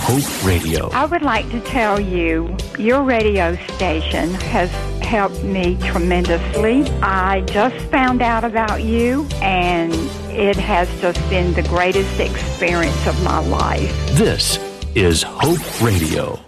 Hope Radio. I would like to tell you, your radio station has helped me tremendously. I just found out about you, and it has just been the greatest experience of my life. This is Hope Radio.